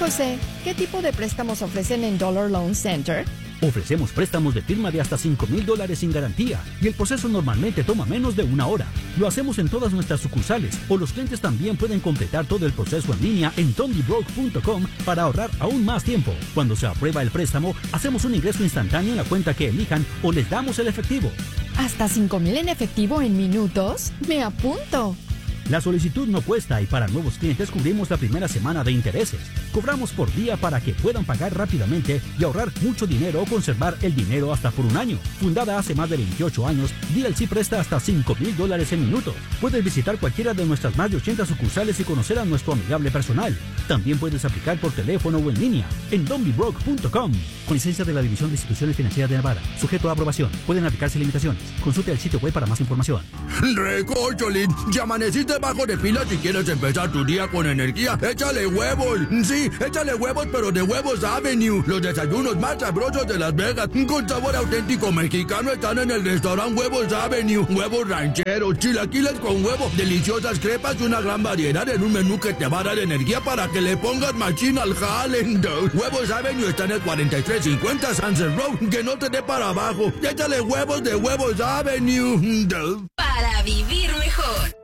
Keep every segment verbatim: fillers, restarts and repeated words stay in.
José, ¿qué tipo de préstamos ofrecen en Dollar Loan Center? Ofrecemos préstamos de firma de hasta cinco mil dólares sin garantía y el proceso normalmente toma menos de una hora. Lo hacemos en todas nuestras sucursales o los clientes también pueden completar todo el proceso en línea en dondibroke punto com para ahorrar aún más tiempo. Cuando se aprueba el préstamo, hacemos un ingreso instantáneo en la cuenta que elijan o les damos el efectivo. ¿Hasta cinco mil en efectivo en minutos? ¡Me apunto! La solicitud no cuesta y para nuevos clientes cubrimos la primera semana de intereses. Cobramos por día para que puedan pagar rápidamente y ahorrar mucho dinero o conservar el dinero hasta por un año. Fundada hace más de veintiocho años, D L C presta hasta cinco mil dólares en minutos. Puedes visitar cualquiera de nuestras más de ochenta sucursales y conocer a nuestro amigable personal. También puedes aplicar por teléfono o en línea en dondibroke punto com. Con licencia de la División de Instituciones Financieras de Nevada. Sujeto a aprobación. Pueden aplicarse limitaciones. Consulte el sitio web para más información. Recocholín, ya amaneciste bajo de pila si quieres empezar tu día con energía. Échale huevos. Sí, échale huevos, pero de Huevos Avenue. Los desayunos más sabrosos de Las Vegas, con sabor auténtico mexicano, están en el restaurante Huevos Avenue. Huevos rancheros, chilaquiles con huevo, deliciosas crepas y una gran variedad en un menú que te va a dar energía para que le pongas machín al jale. Huevos Avenue está en el cuarenta y tres cincuenta Sunset Road. Que no te dé para abajo. Échale huevos de Huevos Avenue. Para vivir mejor.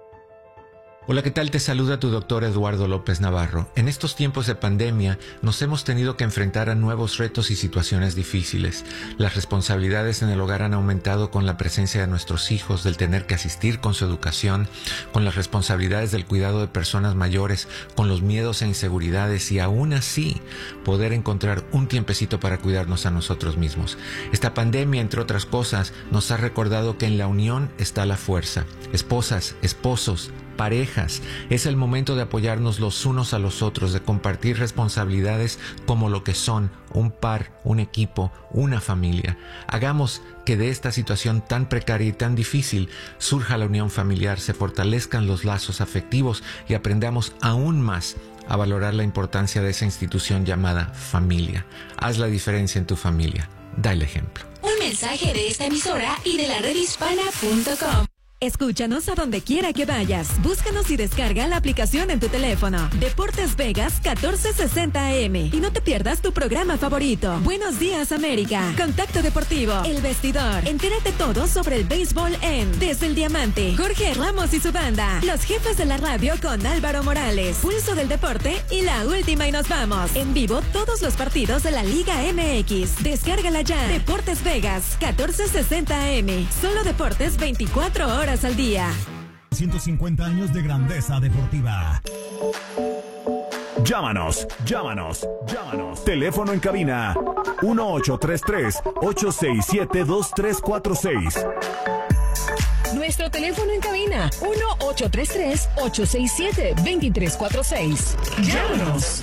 Hola, ¿qué tal? Te saluda tu doctor Eduardo López Navarro. En estos tiempos de pandemia nos hemos tenido que enfrentar a nuevos retos y situaciones difíciles. Las responsabilidades en el hogar han aumentado con la presencia de nuestros hijos, del tener que asistir con su educación, con las responsabilidades del cuidado de personas mayores, con los miedos e inseguridades y aún así poder encontrar un tiempecito para cuidarnos a nosotros mismos. Esta pandemia, entre otras cosas, nos ha recordado que en la unión está la fuerza. Esposas, esposos, parejas, es el momento de apoyarnos los unos a los otros, de compartir responsabilidades como lo que son un par, un equipo, una familia. Hagamos que de esta situación tan precaria y tan difícil surja la unión familiar, se fortalezcan los lazos afectivos y aprendamos aún más a valorar la importancia de esa institución llamada familia. Haz la diferencia en tu familia. Da el ejemplo. Un mensaje de esta emisora y de la red hispana punto com. Escúchanos a donde quiera que vayas. Búscanos y descarga la aplicación en tu teléfono. Deportes Vegas catorce sesenta A M. Y no te pierdas tu programa favorito. Buenos días, América. Contacto Deportivo. El Vestidor. Entérate todo sobre el béisbol en Desde el Diamante. Jorge Ramos y su banda. Los jefes de la radio con Álvaro Morales. Pulso del Deporte y La Última y Nos Vamos. En vivo todos los partidos de la Liga M X. Descárgala ya. Deportes Vegas catorce sesenta A M. Solo deportes veinticuatro horas al día. ciento cincuenta años de grandeza deportiva. Llámanos, llámanos, llámanos. Teléfono en cabina uno ocho tres tres, ocho seis siete, dos tres cuatro seis. Nuestro teléfono en cabina uno ocho tres tres, ocho seis siete, dos tres cuatro seis. Llámanos.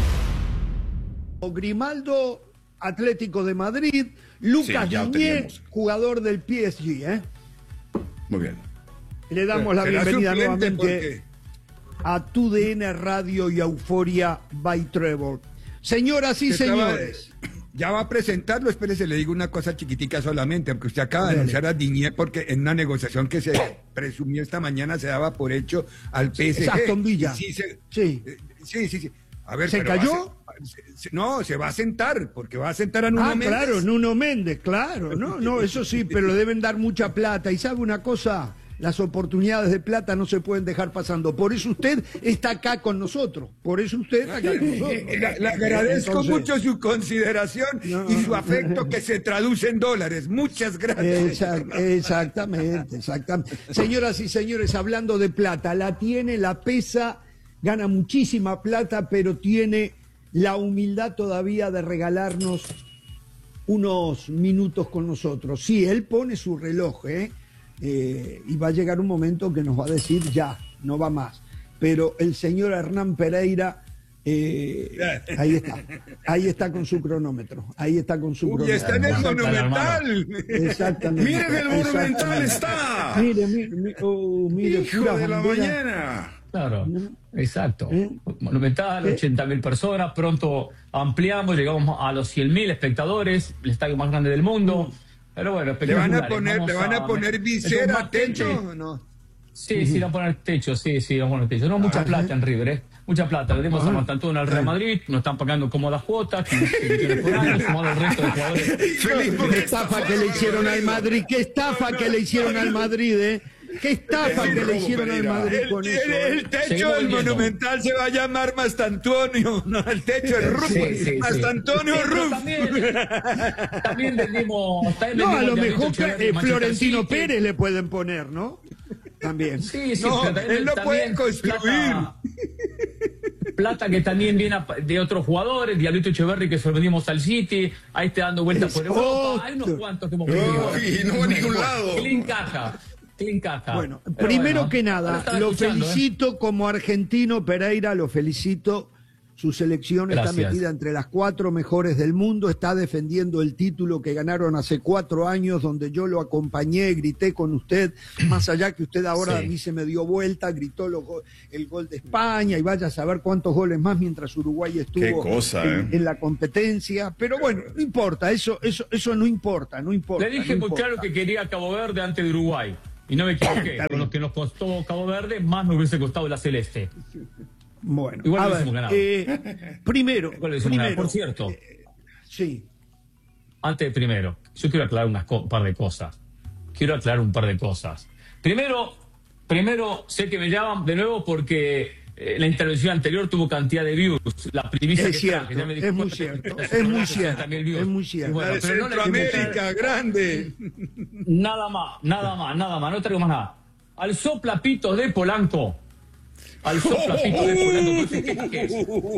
Grimaldo, Atlético de Madrid. Lucas Sí, Digne, jugador del P S G, ¿eh? Muy bien. Le damos la Será bienvenida suplente nuevamente a Tu D N Radio y Euforia by Trevor. Señoras y Usted acaba señores. de- Ya va a presentarlo, espérese, le digo una cosa chiquitica solamente, porque usted acaba de Dale. anunciar a Digne porque en una negociación que se presumió esta mañana se daba por hecho al P S G. Es Aston Villa. Y Sí, se- Sí. eh, sí, sí, sí. A ver, ¿Se pero va a cayó? se- se- no, se va a sentar, porque va a sentar a Nuno Ah, Méndez. claro, Nuno Méndez, claro. No, no, eso sí, pero le deben dar mucha plata. ¿Y sabe una cosa? Las oportunidades de plata no se pueden dejar pasando. Por eso usted está acá con nosotros. Por eso usted está acá con nosotros. Le, le agradezco Entonces, mucho su consideración No. y su afecto que se traduce en dólares. Muchas gracias. Exact- exactamente, exactamente. Señoras y señores, hablando de plata, la tiene, la pesa, gana muchísima plata, pero tiene la humildad todavía de regalarnos unos minutos con nosotros. Sí, él pone su reloj, ¿eh? Eh, y va a llegar un momento que nos va a decir ya, no va más. Pero el señor Hernán Pereira, eh, ahí está, ahí está con su cronómetro, ahí está con su Uy, cronómetro. está en el Monumental. Exactamente. Miren, el Monumental está. Mire, mire, mire, oh, mire, Hijo pura de la bandera. mañana. Claro, exacto. ¿Eh? Monumental, ¿Eh? ochenta mil personas, pronto ampliamos, llegamos a los cien mil espectadores, el estadio más grande del mundo. Pero bueno, ¿Le van a espectaculares. poner, Vamos le van a poner es un visera, paquete. techo o no? Sí, sí, van a poner techo, sí, sí, van a poner techo. No mucha Ajá. plata en River, ¿eh? mucha plata. Le dimos a Martantuono al Real Madrid, nos están pagando cómodas cuotas, quince millones por año, sumado el resto de jugadores. Qué estafa que le hicieron al Madrid, qué estafa que le hicieron al Madrid, ¿eh? Qué estafa que le hicieron al Madrid con el, eso. El, el techo del Monumental se va a llamar Martantuono, no, el techo es Ruf. Sí, sí, Martantuono sí. Ruf. También, también vendimos. También No, a vendimos lo Diablito mejor Echeverri, eh, Manchester Florentino City. Pérez le pueden poner, ¿no? También. Sí, sí, No, pero también- él lo puede también construir. Plata, plata que también viene a- de otros jugadores, Diablito Echeverri que se lo vendimos al City, ahí está dando vueltas por Europa, hay unos cuantos que hemos vendido. Uy, no va a ningún lado. ¿Qué le encaja? ¿Qué le encaja? Bueno, Pero primero bueno, que ahora nada, estaba lo escuchando, ¿eh? felicito como argentino, Pereira, lo felicito. Su selección está Gracias. metida entre las cuatro mejores del mundo, está defendiendo el título que ganaron hace cuatro años, donde yo lo acompañé, grité con usted, más allá que usted ahora Sí. a mí se me dio vuelta, gritó los go- el gol de España y vaya a saber cuántos goles más mientras Uruguay estuvo Qué cosa, en, ¿eh? en la competencia. Pero bueno, no importa, eso, eso, eso no importa, no importa. Le dije no muy importa. claro que quería Cabo Verde antes de Uruguay. Y no me equivoqué. Está Con lo que nos costó Cabo Verde, más nos hubiese costado la Celeste. Bueno, Igual a lo ver, hubiésemos ganado. eh, primero, Igual lo hubiésemos ganado. primero, Por cierto, sí. antes de primero, yo quiero aclarar un par de cosas. Quiero aclarar un par de cosas. Primero, primero sé que me llaman de nuevo porque eh, la intervención anterior tuvo cantidad de views. La primicia Es que cierto, traje, ya me di es muy cuenta que cierto, tenía es muy sesenta cierto, mil views. es muy cierto. Y bueno, La de pero no le Centroamérica, grande. Nada más, nada más, nada más, no traigo más nada. Al soplapito de Polanco. Al soplapito de Polanco. ¿Qué, qué, qué es?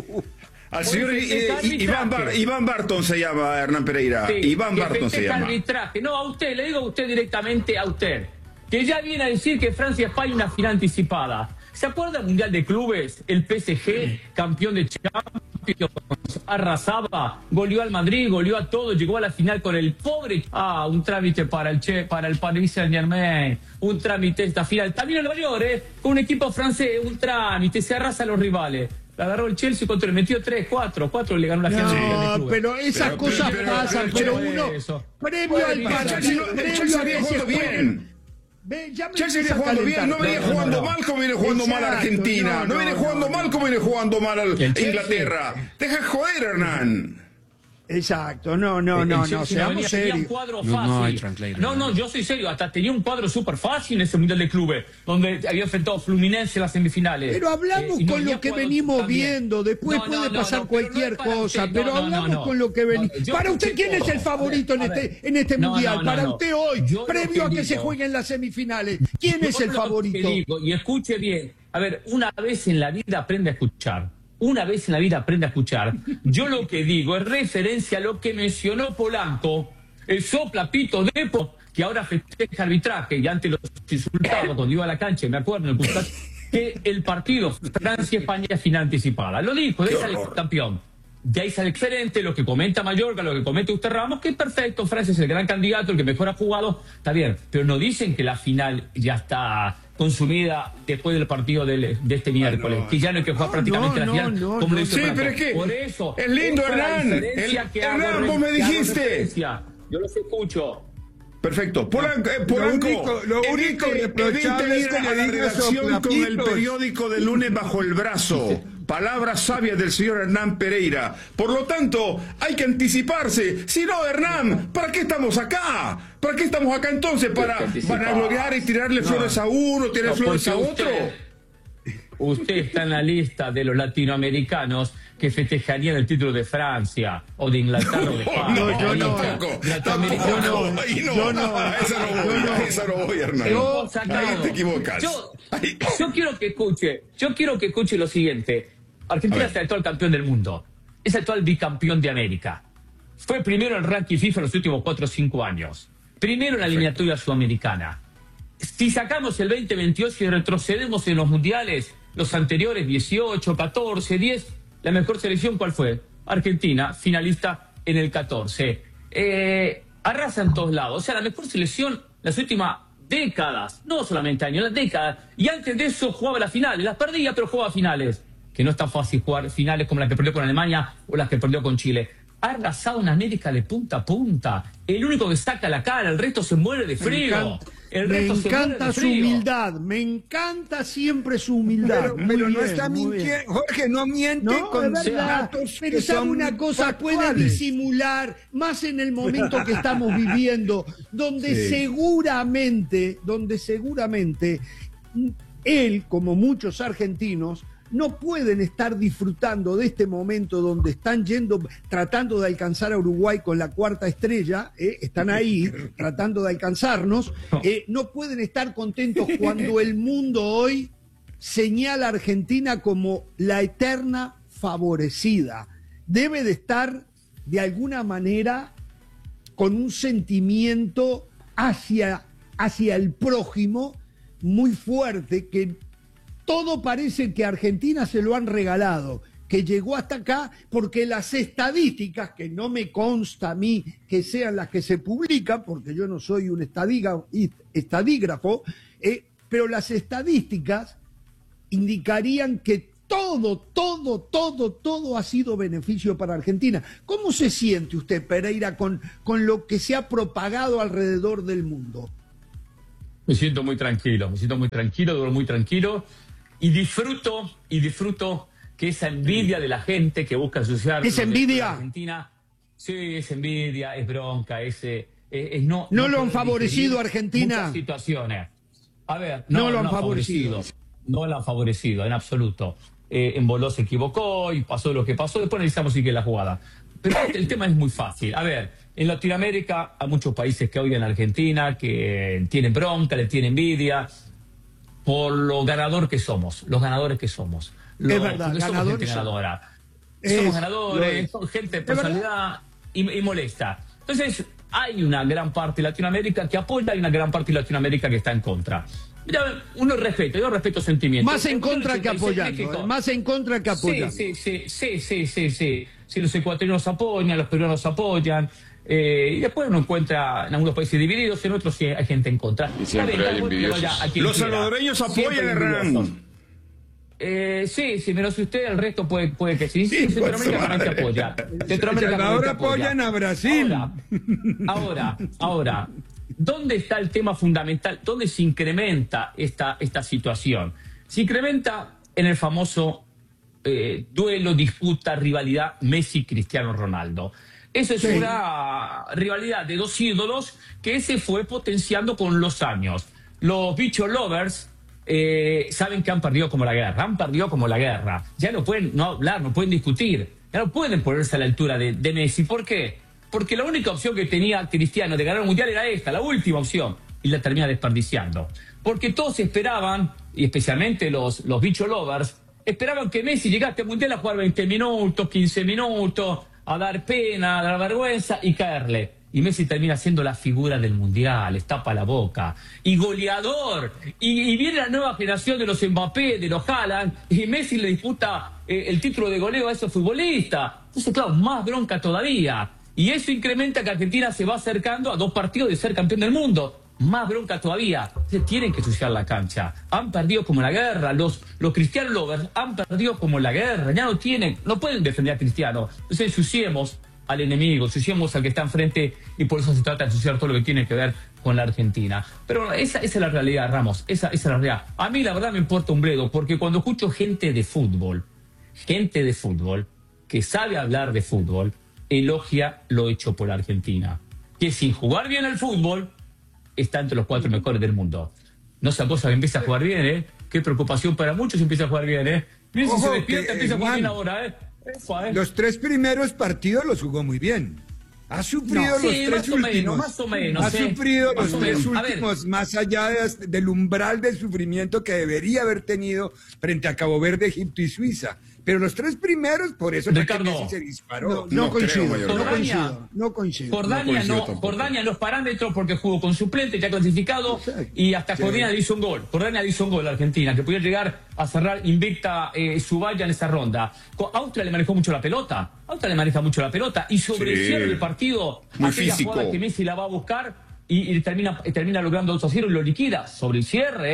Al señor Pues, eh, es I- Iván, Bar- arbitraje. Iván Barton se llama, Hernán Pereira. Sí, Iván que Barton se festeja llama. arbitraje. No, a usted, le digo a usted directamente a usted. Que ya viene a decir que Francia y España una final anticipada. ¿Se acuerda del Mundial de Clubes? El P S G, campeón de Champions, arrasaba, goleó al Madrid, goleó a todo, llegó a la final con el pobre. Ah, un trámite para el Che, para el Paris Saint-Germain, un trámite esta final. También el Mayor, ¿eh? Con un equipo francés, un trámite, se arrasa a los rivales. La agarró el Chelsea contra le metió tres, cuatro, cuatro le ganó la final. del Mundial de No, Clubes. pero esas Pero- cosas pero- pasan, pero- pero pero uno, eso. previo al Puede El pasar. partido, Chelsea, el previo Chelsea a venía que se jugando jueguen. bien. Ve, ya me Chelsea empieza viene a jugando bien, no calentar. venía No, no, jugando no. mal como viene jugando mal Exacto, Argentina. no, No, viene no, jugando no, mal no. como viene jugando mal al- El Chelsea. Inglaterra. Deja joder, Hernán. Exacto, no, no, El no, Chelsea no, seamos venía- tenía un serios. cuadro No, no hay fácil. translator. No, no, yo soy serio. Hasta tenía un cuadro súper fácil en ese Mundial de Clubes, donde había enfrentado a Fluminense en las semifinales. Pero hablamos Eh, y no con había lo que jugado venimos también. viendo, después No, no, puede no, pasar no, pero no cualquier es para cosa, usted. pero No, no, hablamos no, no. con lo que venimos. No, yo Para usted, escuché ¿quién es el todo. favorito en A ver, este, en este no, mundial? no, no, Para no. usted hoy, Yo lo previo a que que se digo- jueguen las semifinales, ¿quién es Yo el lo que favorito? digo, y escuche bien. A ver, una vez en la vida aprende a escuchar. Una vez en la vida aprende a escuchar. Yo lo que digo es referencia a lo que mencionó Polanco, el soplapito de Po, que ahora festeja arbitraje y antes los insultaba cuando iba a la cancha, me acuerdo, en el Puskas, que el partido Francia-España es final anticipada. Lo dijo, de ahí sale el campeón. De ahí sale excelente lo que comenta Mallorca, lo que comenta usted Ramos, que es perfecto, Francia es el gran candidato, el que mejor ha jugado, está bien, pero no dicen que la final ya está consumida después del partido del- de este miércoles, no. que ya no hay que jugar No, prácticamente no, la final, no, como no. lo hizo Sí, Franco. pero es que Por eso, es lindo, esa es la Hernán. diferencia El- que hago Hernán, re- vos me que hago dijiste. referencia. Yo los escucho. Perfecto. Polanco, eh, Polanco, único- lo único evite- reprochable evite es ir que a le la diga redacción con el soplapitos. periódico de lunes bajo el brazo. Palabras sabias del señor Hernán Pereira. Por lo tanto, hay que anticiparse. Si no, Hernán, ¿para qué estamos acá? ¿Para qué estamos acá entonces? ¿Para vanagloriar y tirarle No. flores a uno, tirar No, flores a porque otro? usted- Usted está en la lista de los latinoamericanos que festejarían el título de Francia o de Inglaterra o de España. No, yo no. Lista Tampoco, latinoamericano. tampoco. Ahí no. yo no. A esa no voy, a esa no voy, Hernán. Yo, sacado. Ahí te equivocas. Yo, Ahí- yo quiero que escuche, yo quiero que escuche lo siguiente. Argentina A es ver. el actual campeón del mundo. Es el actual bicampeón de América. Fue primero en el ranking FIFA en los últimos cuatro o cinco años. Primero en la eliminatoria sudamericana. Si sacamos el veinte veintiocho y retrocedemos en los mundiales, los anteriores dieciocho, catorce, diez, la mejor selección, ¿cuál fue? Argentina, finalista en el catorce. Eh, arrasa en todos lados. O sea, la mejor selección las últimas décadas, no solamente años, las décadas. Y antes de eso jugaba las finales, las perdía, pero jugaba finales. Que no es tan fácil jugar finales como las que perdió con Alemania o las que perdió con Chile. Ha arrasado en América de punta a punta. El único que saca la cara, el resto se muere de Me frío. encanta, El Me resto se muere encanta de su frío. humildad, me encanta siempre su humildad. Pero, Muy pero no bien, está muy bien. mintiendo. Jorge, no miente No, con es verdad. datos Pero que sabe son una cosa, puede factuales. disimular, más en el momento que estamos viviendo, donde Sí. seguramente, donde seguramente él, como muchos argentinos, no pueden estar disfrutando de este momento donde están yendo, tratando de alcanzar a Uruguay con la cuarta estrella, eh, están ahí tratando de alcanzarnos, eh, no pueden estar contentos cuando el mundo hoy señala a Argentina como la eterna favorecida. Debe de estar de alguna manera con un sentimiento hacia, hacia el prójimo muy fuerte, que todo parece que a Argentina se lo han regalado, que llegó hasta acá porque las estadísticas, que no me consta a mí que sean las que se publican, porque yo no soy un estadiga- estadígrafo, eh, pero las estadísticas indicarían que todo, todo, todo, todo ha sido beneficio para Argentina. ¿Cómo se siente usted, Pereira, con, con lo que se ha propagado alrededor del mundo? Me siento muy tranquilo, me siento muy tranquilo, duermo muy tranquilo y disfruto, y disfruto que esa envidia de la gente que busca asociar... ¿Es envidia? Argentina, sí, es envidia, es bronca, es... eh, es, es no, ¿No lo han poder favorecido digerir Argentina? muchas situaciones. A ver, no, No lo han no favorecido. No lo han favorecido, en absoluto. Eh, Emboló se equivocó y pasó lo que pasó, después analizamos si que la jugada. Pero el tema es muy fácil. A ver, en Latinoamérica hay muchos países que odian a Argentina, que tienen bronca, le tienen envidia, por lo ganador que somos, los ganadores que somos. Los, Es verdad, porque somos ganadores gente somos. ganadora. Es- somos lo ganadores, es. son gente de Es verdad. personalidad y, y molesta. Entonces, hay una gran parte de Latinoamérica que apoya y una gran parte de Latinoamérica que está en contra. Mira, uno respeto, yo respeto sentimientos. Más en El contra que ochenta y seis apoyando, México. eh, más en contra que apoyando. Sí, sí, sí, sí, sí, sí, sí. Si los ecuatorianos apoyan, los peruanos apoyan. Eh, y después uno encuentra en algunos países divididos, en otros sí hay gente en contra. Y siempre Está bien, hay cada uno que envidiosos. vaya a quien Los quiera. salvadoreños Siempre apoyan hay a Hernán. envidiosos. Eh, sí, sí, pero si usted, el resto puede, puede que sí. Sí, Sí, Centroamérica pues, también te apoya. Centroamérica Salvador también te apoya. apoyan a Brasil. Ahora, ahora, ahora, ¿dónde está el tema fundamental? ¿Dónde se incrementa esta, esta situación? Se incrementa en el famoso eh, duelo, disputa, rivalidad Messi-Cristiano Ronaldo. Eso es Sí. una rivalidad de dos ídolos que se fue potenciando con los años. Los bicho lovers eh, saben que han perdido como la guerra, han perdido como la guerra. Ya no pueden no hablar, no pueden discutir, ya no pueden ponerse a la altura de, de Messi. ¿Por qué? Porque la única opción que tenía Cristiano de ganar el Mundial era esta, la última opción, y la termina desperdiciando. Porque todos esperaban, y especialmente los, los bicho lovers, esperaban que Messi llegase al Mundial a jugar veinte minutos, quince minutos, a dar pena, a dar vergüenza y caerle. Y Messi termina siendo la figura del Mundial, les tapa la boca. Y goleador. Y, y viene la nueva generación de los Mbappé, de los Haaland, y Messi le disputa eh, el título de goleo a esos futbolistas. Entonces, claro, más bronca todavía. Y eso incrementa que Argentina se va acercando a dos partidos de ser campeón del mundo. Más bronca todavía. Se tienen que ensuciar la cancha. Han perdido como la guerra. Los, los Cristiano lovers han perdido como la guerra. Ya no tienen, no pueden defender a Cristiano. Entonces ensuciemos al enemigo, ensuciemos al que está enfrente, y por eso se trata de ensuciar todo lo que tiene que ver con la Argentina. Pero esa, esa es la realidad, Ramos. Esa, esa es la realidad. A mí la verdad me importa un bledo, porque cuando escucho gente de fútbol, gente de fútbol, que sabe hablar de fútbol, elogia lo hecho por Argentina. Que sin jugar bien al fútbol, está entre los cuatro mejores del mundo. No sea cosa que empieza a jugar bien, ¿eh? Qué preocupación para muchos empieza a jugar bien, ¿eh? Miren si Ojo, se despierta, que, empieza a jugar Juan, bien ahora, ¿eh? Efa, ¿eh? Los tres primeros partidos los jugó muy bien. Ha sufrido No, los sí, tres más o últimos. menos, más o menos, Ha sí. sufrido Más los o tres menos. A ver. últimos, más allá de- del umbral de sufrimiento que debería haber tenido frente a Cabo Verde, Egipto y Suiza. Pero los tres primeros, por eso fue que Ricardo. Messi se disparó. No, no No coincido, creo, no mayor. coincido, no coincido. Jordania No coincido no, tampoco. Jordania en los parámetros porque jugó con suplente, ya clasificado, Exacto. y hasta Sí. Jordania le hizo un gol. Jordania le hizo un gol a Argentina, que podía llegar a cerrar invicta eh, su valla en esa ronda. Co- Austria le manejó mucho la pelota, Austria le maneja mucho la pelota, y sobre Sí. el cierre del partido, Muy aquella físico. jugada que Messi la va a buscar y, y termina, y termina logrando dos a cero y lo liquida. Sobre el cierre, ¿eh?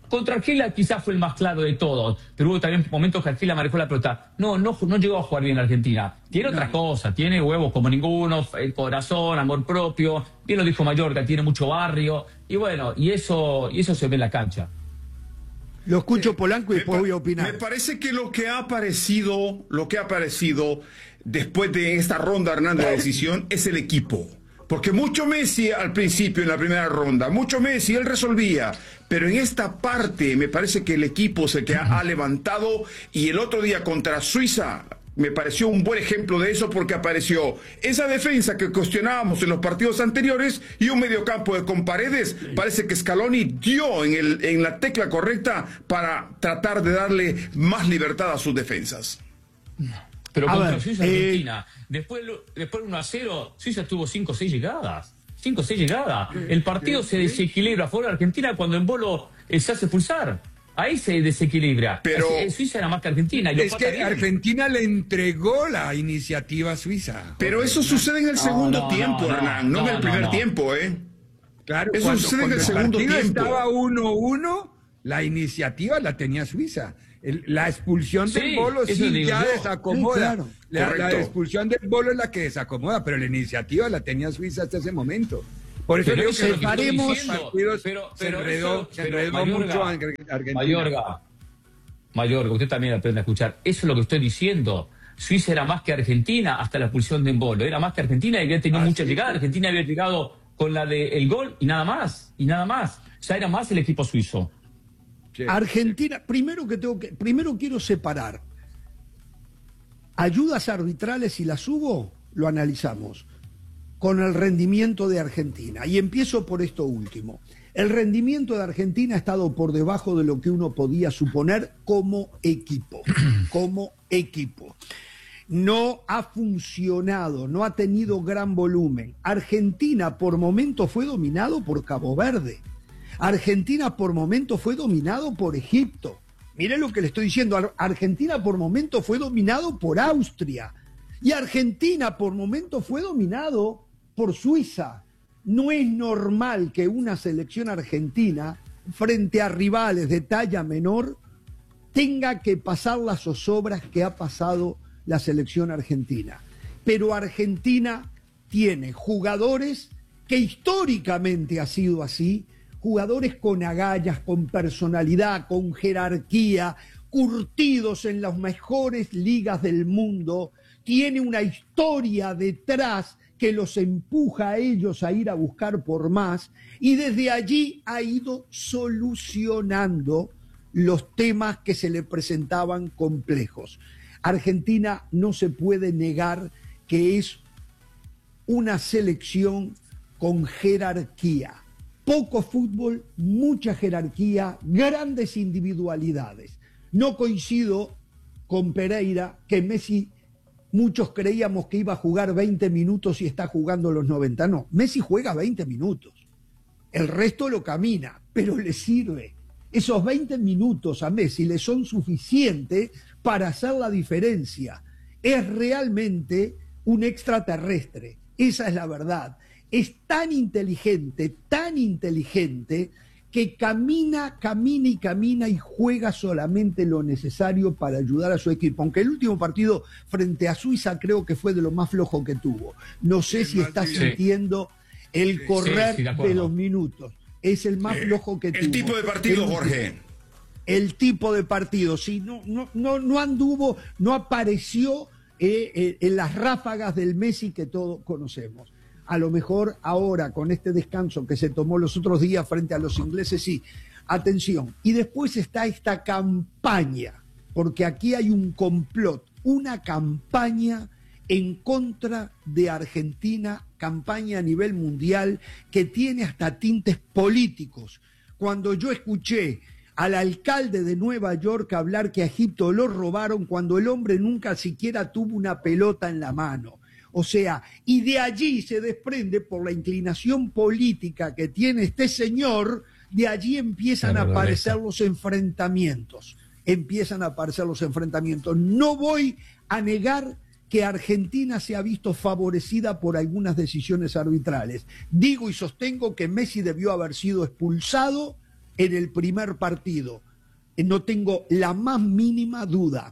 Contra Argelia quizás fue el más claro de todos, pero hubo también momentos que Argelia manejó la pelota. No, no, no llegó a jugar bien Argentina. Tiene no. otras cosas, tiene huevos como ninguno, el corazón, amor propio. Bien lo dijo Mayorga, tiene mucho barrio. Y bueno, y eso, y eso se ve en la cancha. Lo escucho Polanco y después voy a opinar. Me parece que lo que ha aparecido, lo que ha aparecido después de esta ronda, Hernán, de la decisión, es el equipo. Porque mucho Messi al principio, en la primera ronda, mucho Messi, él resolvía. Pero en esta parte me parece que el equipo se que ha, ha levantado, y el otro día contra Suiza me pareció un buen ejemplo de eso, porque apareció esa defensa que cuestionábamos en los partidos anteriores y un mediocampo con Paredes. Parece que Scaloni dio en, el, en la tecla correcta para tratar de darle más libertad a sus defensas. Pero contra ver, Suiza, eh... Argentina, después, después uno a cero, Suiza tuvo cinco o seis llegadas. cinco o seis llegadas. El partido se desequilibra fuera de Argentina cuando Embolo eh, se hace expulsar. Ahí se desequilibra. Pero Así, Suiza era más que Argentina. Y es que bien. Argentina le entregó la iniciativa a Suiza. Pero eso sucede en el segundo no, no, tiempo, no, Hernán, no, no, no en el primer no, no. tiempo, ¿eh? Claro, eso cuando, sucede cuando en el segundo tiempo. Estaba uno uno, la iniciativa la tenía Suiza. El, la expulsión sí, del Bolo sí ya yo. desacomoda. Sí, claro. la, la expulsión del Bolo es la que desacomoda, pero la iniciativa la tenía Suiza hasta ese momento. Por eso digo que separemos partidos, pero, pero se enredó, eso, se enredó Mayorga, mucho a Argentina. Mayorga, Mayorga, usted también aprende a escuchar. Eso es lo que estoy diciendo. Suiza era más que Argentina hasta la expulsión de Embolo. Era más que Argentina y había tenido ah, muchas sí. llegadas. Argentina había llegado con la del gol y nada más. Y nada más. Ya era más el equipo suizo. Sí. Argentina, primero que tengo que, primero quiero separar. Ayudas arbitrales, si las hubo, lo analizamos. Con el rendimiento de Argentina. Y empiezo por esto último. El rendimiento de Argentina ha estado por debajo de lo que uno podía suponer como equipo. Como equipo. No ha funcionado, no ha tenido gran volumen. Argentina por momentos fue dominado por Cabo Verde. Argentina por momentos fue dominado por Egipto. Miren lo que le estoy diciendo. Argentina por momentos fue dominado por Austria. Y Argentina por momentos fue dominado por Suiza. No es normal que una selección argentina, frente a rivales de talla menor, tenga que pasar las zozobras que ha pasado la selección argentina. Pero Argentina tiene jugadores que históricamente ha sido así, jugadores con agallas, con personalidad, con jerarquía, curtidos en las mejores ligas del mundo. Tiene una historia detrás que los empuja a ellos a ir a buscar por más, y desde allí ha ido solucionando los temas que se le presentaban complejos. Argentina no se puede negar que es una selección con jerarquía. Poco fútbol, mucha jerarquía, grandes individualidades. No coincido con Pereira que Messi... Muchos creíamos que iba a jugar veinte minutos y está jugando los noventa. No, Messi juega veinte minutos. El resto lo camina, pero le sirve. Esos veinte minutos a Messi le son suficientes para hacer la diferencia. Es realmente un extraterrestre. Esa es la verdad. Es tan inteligente, tan inteligente, que camina, camina y camina y juega solamente lo necesario para ayudar a su equipo. Aunque el último partido frente a Suiza creo que fue de lo más flojo que tuvo. No sé si está sintiendo el correr sí, sí, de, de los minutos. Es el más eh, flojo que el tuvo. El tipo de partido, el, Jorge. El tipo de partido, sí. No, no, no, no anduvo, no apareció eh, eh, en las ráfagas del Messi que todos conocemos. A lo mejor ahora, con este descanso que se tomó los otros días frente a los ingleses, sí. Atención. Y después está esta campaña, porque aquí hay un complot, una campaña en contra de Argentina, campaña a nivel mundial, que tiene hasta tintes políticos. Cuando yo escuché al alcalde de Nueva York hablar que a Egipto lo robaron cuando el hombre nunca siquiera tuvo una pelota en la mano. O sea, y de allí se desprende, por la inclinación política que tiene este señor, de allí empiezan a aparecer los enfrentamientos. Empiezan a aparecer los enfrentamientos. No voy a negar que Argentina se ha visto favorecida por algunas decisiones arbitrales. Digo y sostengo que Messi debió haber sido expulsado en el primer partido. No tengo la más mínima duda.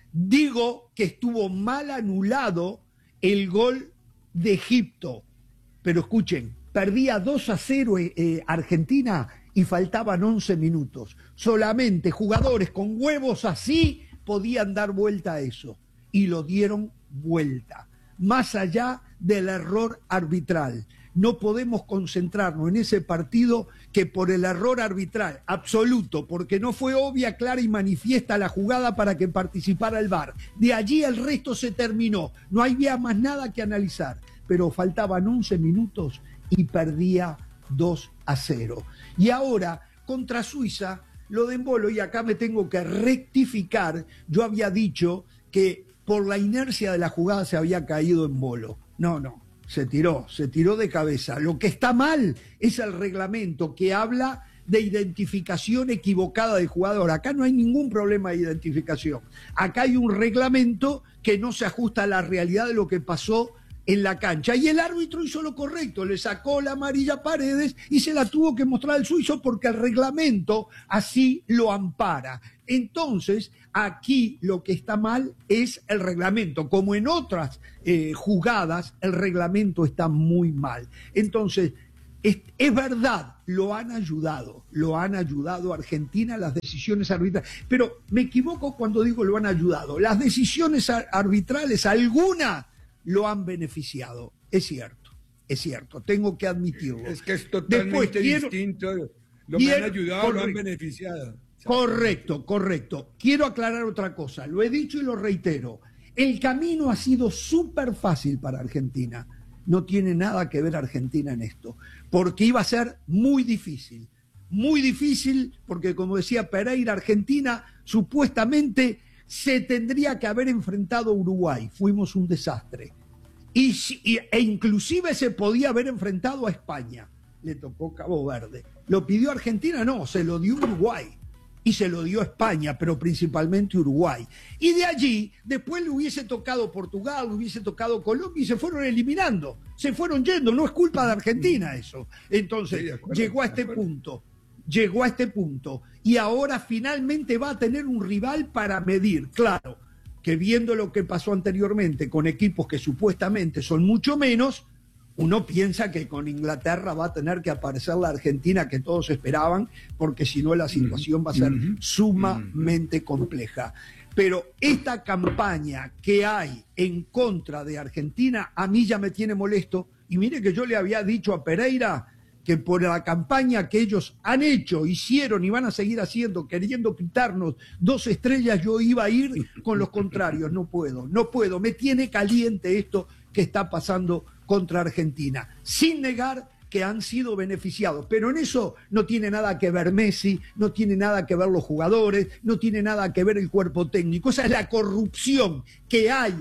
Digo que estuvo mal anulado el gol de Egipto. Pero escuchen, perdía dos a cero eh, Argentina y faltaban once minutos. Solamente jugadores con huevos así podían dar vuelta a eso. Y lo dieron vuelta. Más allá del error arbitral. No podemos concentrarnos en ese partido que por el error arbitral absoluto, porque no fue obvia, clara y manifiesta la jugada para que participara el V A R. De allí el resto se terminó. No había más nada que analizar. Pero faltaban once minutos y perdía dos a cero. Y ahora, contra Suiza, lo de Embolo, y acá me tengo que rectificar, yo había dicho que por la inercia de la jugada se había caído Embolo. No, no. Se tiró, se tiró de cabeza. Lo que está mal es el reglamento que habla de identificación equivocada del jugador. Acá no hay ningún problema de identificación. Acá hay un reglamento que no se ajusta a la realidad de lo que pasó en la cancha. Y el árbitro hizo lo correcto, le sacó la amarilla a Paredes y se la tuvo que mostrar al suizo porque el reglamento así lo ampara. Entonces, aquí lo que está mal es el reglamento. Como en otras eh, jugadas, el reglamento está muy mal. Entonces, es, es verdad, lo han ayudado, lo han ayudado a Argentina las decisiones arbitrales. Pero me equivoco cuando digo lo han ayudado. Las decisiones arbitrales, algunas lo han beneficiado. Es cierto, es cierto, tengo que admitirlo. Es que es totalmente Después, quiero, distinto. Lo que han ayudado, correcto, lo han beneficiado. Correcto, correcto. Quiero aclarar otra cosa, lo he dicho y lo reitero. El camino ha sido súper fácil para Argentina. No tiene nada que ver Argentina en esto, porque iba a ser muy difícil. Muy difícil, porque como decía Pereira, Argentina supuestamente se tendría que haber enfrentado a Uruguay. Fuimos un desastre. Y, y, e inclusive se podía haber enfrentado a España. Le tocó Cabo Verde. ¿Lo pidió Argentina? No, se lo dio Uruguay. Y se lo dio España, pero principalmente Uruguay. Y de allí, después le hubiese tocado Portugal, le hubiese tocado Colombia y se fueron eliminando. Se fueron yendo, no es culpa de Argentina eso. Entonces, sí, acuerdo, llegó a este punto. Llegó a este punto. Y ahora finalmente va a tener un rival para medir. Claro, que viendo lo que pasó anteriormente con equipos que supuestamente son mucho menos, uno piensa que con Inglaterra va a tener que aparecer la Argentina que todos esperaban, porque si no la situación va a ser sumamente compleja. Pero esta campaña que hay en contra de Argentina, a mí ya me tiene molesto. Y mire que yo le había dicho a Pereira que por la campaña que ellos han hecho, hicieron y van a seguir haciendo, queriendo quitarnos dos estrellas, yo iba a ir con los contrarios. No puedo, no puedo. Me tiene caliente esto que está pasando contra Argentina, sin negar que han sido beneficiados. Pero en eso no tiene nada que ver Messi, no tiene nada que ver los jugadores, no tiene nada que ver el cuerpo técnico. Esa es la corrupción que hay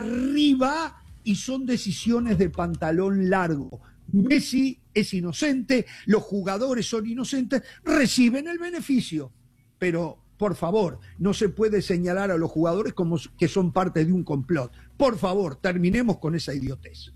arriba y son decisiones de pantalón largo. Messi es inocente, los jugadores son inocentes, reciben el beneficio. Pero, por favor, no se puede señalar a los jugadores como que son parte de un complot. Por favor, terminemos con esa idiotez.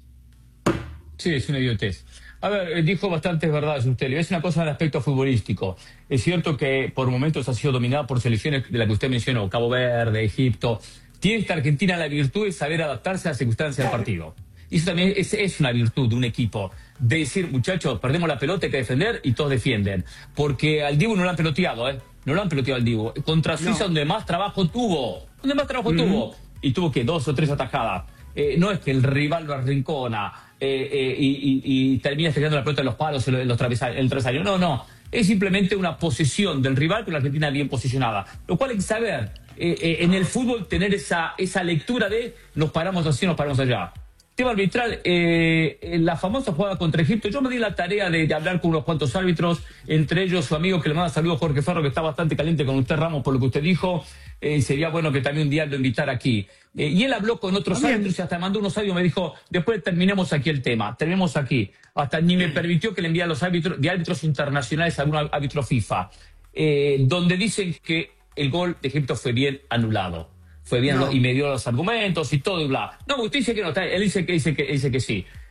Sí, es una idiotez. A ver, dijo bastantes verdades usted. Es una cosa en el aspecto futbolístico. Es cierto que por momentos ha sido dominada por selecciones de las que usted mencionó, Cabo Verde, Egipto. Tiene esta Argentina la virtud de saber adaptarse a las circunstancias del partido. Y eso también es, es una virtud de un equipo. De decir, muchachos, perdemos la pelota, hay que defender, y todos defienden. Porque al Dibu no lo han peloteado, ¿eh? No lo han peloteado al Dibu. Contra Suiza, no. donde más trabajo tuvo. Donde más trabajo mm. tuvo. Y tuvo que dos o tres atajadas. Eh, no es que el rival lo arrincona eh, eh, y, y, y termina estrellando la pelota en los palos, en los travesaños. No, no. Es simplemente una posesión del rival con la Argentina bien posicionada. Lo cual hay que saber. Eh, eh, en el fútbol tener esa, esa lectura de nos paramos así, nos paramos allá. Tema arbitral, eh, la famosa jugada contra Egipto. Yo me di la tarea de, de hablar con unos cuantos árbitros, entre ellos su amigo que le manda saludos, Jorge Ferro, que está bastante caliente con usted, Ramos, por lo que usted dijo. Eh, sería bueno que también un día lo invitara aquí. Eh, y él habló con otros Bien. árbitros y hasta mandó unos audios, me dijo, después terminemos aquí el tema, terminemos aquí. Hasta ni me permitió que le envíe a los árbitros, de árbitros internacionales a algún árbitro FIFA, eh, donde dicen que el gol de Egipto fue bien anulado. Fue bien no. y me dio los argumentos y todo y bla. No, usted dice que no, él dice que dice que, dice que sí.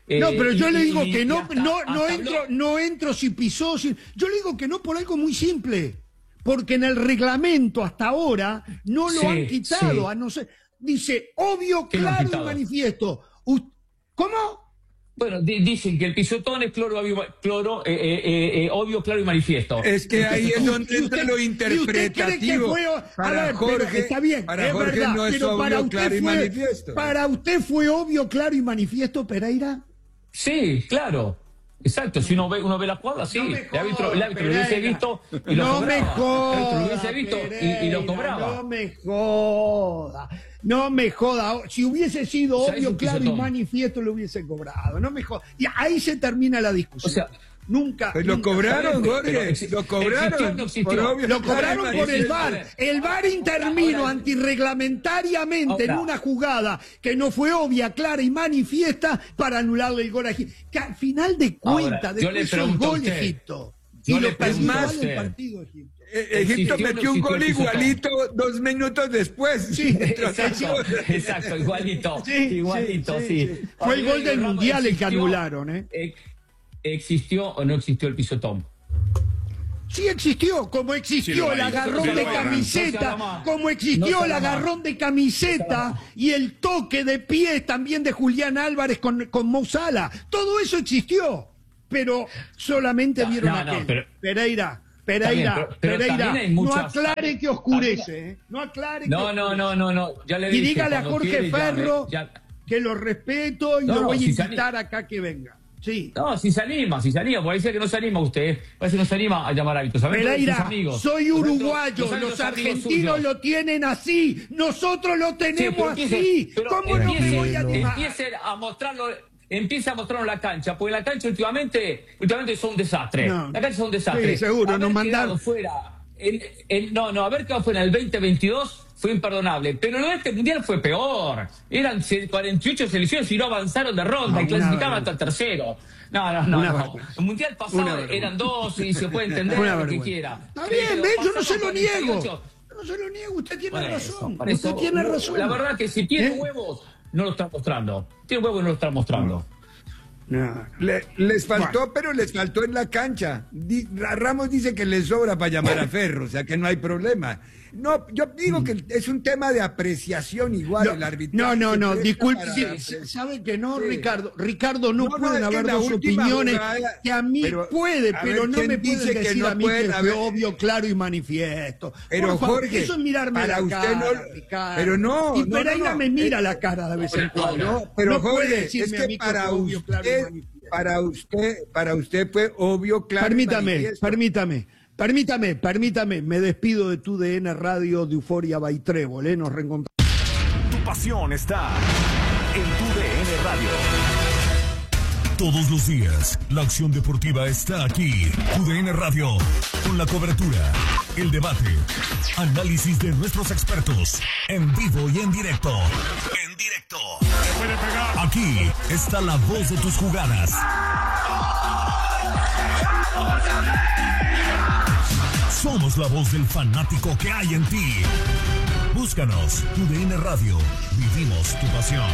Eh, no, pero yo y, le digo y, que no, hasta, no, hasta no entro, habló... no entro si pisó, si... yo le digo que no por algo muy simple, porque en el reglamento hasta ahora no lo sí, han quitado, sí. a no ser, dice obvio, claro y manifiesto. ¿Cómo? Bueno, di dicen que el pisotón es cloro, obvio, cloro, eh, eh, eh, obvio, claro y manifiesto. Es que ahí es donde entra lo interpretativo. Fue, para ver, Jorge, está bien, para es Jorge verdad, no es pero obvio, para usted claro y fue, manifiesto. ¿Para usted fue obvio, claro y manifiesto, Pereira? Sí, claro. Exacto, si uno ve, uno ve la jugada, sí. No joda, el árbitro, el árbitro lo hubiese visto y lo no cobraba. Me joda, el árbitro lo hubiese visto Pereira, y, y lo cobraba. No me joda. No me joda. Si hubiese sido obvio, claro y manifiesto, lo hubiese cobrado. No me joda. Y ahí se termina la discusión. O sea, nunca. Pues nunca, lo cobraron, pero, Jorge. pero, lo cobraron. Existió, no existió. Por obvio, lo cobraron por el V A R. El V A R intervino antirreglamentariamente en una jugada que no fue obvia, clara y manifiesta para anularle el gol a Egipto. Que al final de cuentas, después hizo el gol Egipto. Y lo perdió el partido Egipto. Egipto metió un gol igualito dos minutos después. Sí, exacto, exacto, igualito. Sí, igualito, sí. sí. sí. Fue el gol del Mundial el que anularon, ¿eh? ¿Existió o no existió el pisotón? Sí existió, como existió sí, el agarrón de camiseta, como existió no el agarrón de camiseta y el toque de pies también de Julián Álvarez con, con Mo Salah. Todo eso existió, pero solamente vieron no, aquel. No, pero... Pereira. Pereira, bien, pero, pero Pereira, muchas... no aclare que oscurece, ¿eh? No aclare no, que no, oscurece. no, no, no, ya le dije. Y dígale a Jorge quiere, Ferro ya me, ya... que lo respeto y no, lo no, voy si a invitar acá que venga. Sí. No, si se anima, si se anima, porque dice que no se anima usted, parece que no se anima a llamar hábitos. Pereira, soy uruguayo, los, los argentinos lo tienen así, nosotros lo tenemos sí, así. Pero ¿Cómo no me voy a animar? Empiece a mostrarlo. Empieza a mostrarnos la cancha, porque la cancha últimamente, últimamente son un desastre. No, la cancha es un desastre. Sí, seguro, nos mandaron fuera. En, en, no, no, haber quedado fuera en el veinte veintidós fue imperdonable, pero lo de este mundial fue peor. Eran cuarenta y ocho selecciones y no avanzaron de ronda no, y clasificaban hasta el tercero. No, no, no. no. El mundial pasado eran dos y se puede entender lo que quiera. Está bien, ¿ves? Yo no se lo niego. Yo no se lo niego, usted tiene bueno, razón. Usted eso, tiene razón. La verdad que si tiene ¿Eh? huevos, no lo está mostrando. Tiene huevos y no lo está mostrando. No. Le, les faltó, bueno. pero les faltó en la cancha. Di, Ramos dice que les sobra para llamar a Ferro, o sea que no hay problema. No, yo digo que es un tema de apreciación igual no, el arbitraje. No, no, no, disculpe, sí, sabe que no, sí. Ricardo. Ricardo, no, no pueden no, haber dos opiniones jugada, que a mí pero, puede, pero no me pueden decir que no a mí pueden, que es obvio, claro y manifiesto. Pero favor, Jorge, eso es mirarme para la usted cara, no, Ricardo. Pero no, y Pereira no, no, me mira la cara de vez en cuando. No, pero Jorge, es que para obvio, claro y manifiesto. Para usted, para usted fue obvio, claro. Permítame, permítame. Permítame, permítame, me despido de tu D N Radio de Euforia by Trébol, ¿eh? Nos reencontramos. Tu pasión está en tu D N Radio. Todos los días, la acción deportiva está aquí. Tu D N Radio, con la cobertura, el debate, análisis de nuestros expertos, en vivo y en directo. En directo. Aquí está la voz de tus jugadas. Somos la voz del fanático que hay en ti. Búscanos, tu D N Radio. Vivimos tu pasión.